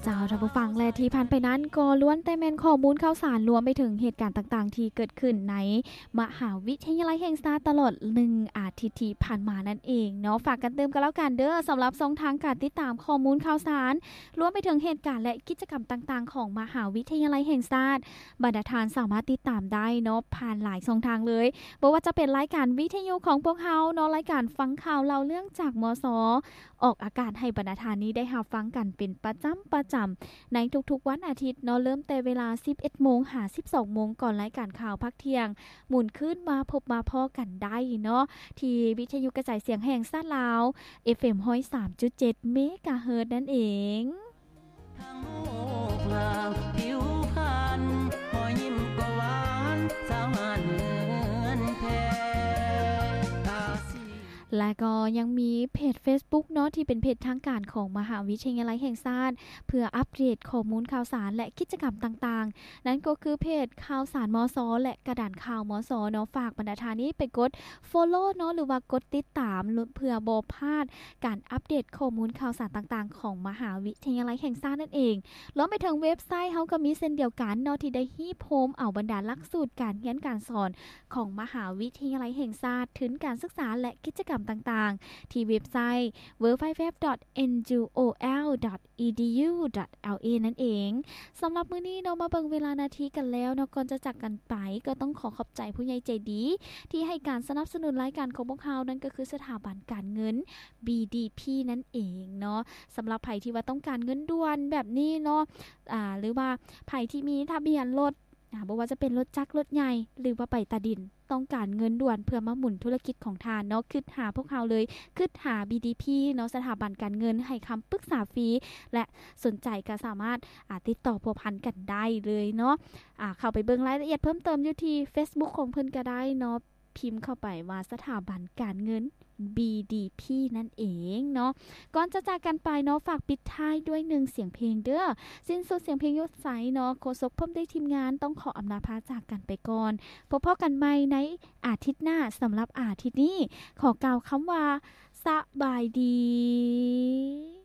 จ้าท่านผู้ฟังและที่ผ่านไปนั้นก็ล้วนแต่แม่นข้อมูลข่าวสารรวมไปถึงเหตุการณ์ต่างๆที่เกิดขึ้นในมหาวิทยาลัยแห่งชาติตลอด1 อาทิตย์ที่ผ่านมานั่นเองเนาะฝากกันเติมกันแล้วกันเด้อสำหรับช่องทางการติดตามข้อมูลข่าวสารรวมไปถึงเหตุการณ์และกิจกรรมต่างๆของมหาวิทยาลัยแห่งชาติบรรดาทานสามารถติดตามได้เนาะผ่านหลายช่องทางเลยบ่ว่าจะเป็นรายการวิทยุของพวกเฮาเนาะรายการฟังข่าวเล่าเรื่องจากมสออกอากาศให้บรรดาทานนี้ได้รับฟังกันเป็นประจำในทุกๆวันอาทิตย์เนาะเริ่มแต่เวลา 11 โมงหา 12 โมงก่อนรายการข่าวพักเที่ยงหมุนขึ้นมาพบมาพ้อกันได้เนาะที่วิทยุกระจายเสียงแห่งชาติลาว FM 103.7 เมกะเฮิรตซ์นั่นเองทางโลกลางผิวพรรณหอยยิ้มก็หวานสาวงานเหมือนแพตาสีและก็ยังมีเพจ Facebook เนาะที่เป็นเพจทางการของมหาวิทยาลัยแห่งชาติเพื่ออัปเดตข้อมูลข่าวสารและกิจกรรมต่างๆนั่นก็คือเพจข่าวสารมสและกระดานข่าวมสเนาะฝากบรรดาทานี้ไปกด Follow เนาะหรือว่ากดติดตามเพื่อบ่พลาดการอัปเดตข้อมูลข่าวสารต่างๆของมหาวิทยาลัยแห่งชาตินั่นเองรวมไปถึงเว็บไซต์เฮาก็มีเช่นเดียวกันเนาะที่ได้ฮีบโฮมเอาบรรดาหลักสูตรการเรียนการสอนของมหาวิทยาลัยแห่งชาติถึงการศึกษาและกิจกรรมต่างๆที่เว็บไซต์ www.ngul.edu.la นั่นเองสำหรับมื้อนี้เรามาเบิ่งเวลานาทีกันแล้วเนาะก่อนจะจากกันไปก็ต้องขอบใจผู้ใหญ่ใจดีที่ให้การสนับสนุนรายการของพวกเรานั่นก็คือสถาบันการเงิน BDP นั่นเองเนาะสำหรับไผที่ว่าต้องการเงินด่วนแบบนี้เนาะหรือว่าไผที่มีทะเบียนรถบ่ว่าจะเป็นรถจักรรถใหญ่หรือว่าไปตาดินต้องการเงินด่วนเพื่อมาหมุนธุรกิจของทานเนาะคิดหาพวกเราเลยคิดหา BDP เนาะสถาบันการเงินให้คำปรึกษาฟรีและสนใจก็สามารถติดต่อพัวพันกันได้เลยเนาะเข้าไปเบิ่งรายละเอียดเพิ่มเติมอยู่ที่ Facebook ของเพิ่นก็ได้เนาะพิมพ์เข้าไปว่าสถาบันการเงิน BDP นั่นเองเนาะก่อนจะจากกันไปเนาะฝากปิดท้ายด้วย1เสียงเพลงเด้อสิ้นสุดเสียงเพลงยศใสเนาะโฆษกพร้อมด้วยทีมงานต้องขออำลาพาจากกันไปก่อนพบกันใหม่ในอาทิตย์หน้าสำหรับอาทิตย์นี้ขอกล่าวคำว่าสบายดี